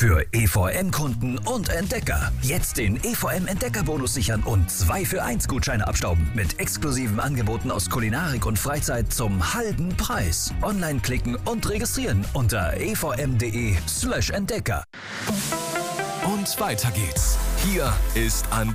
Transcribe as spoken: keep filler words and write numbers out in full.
Für E V M-Kunden und Entdecker. Jetzt den E V M-Entdeckerbonus sichern und zwei für eins Gutscheine abstauben. Mit exklusiven Angeboten aus Kulinarik und Freizeit zum halben Preis. Online klicken und registrieren unter evm.de slash Entdecker. Und weiter geht's. Hier ist an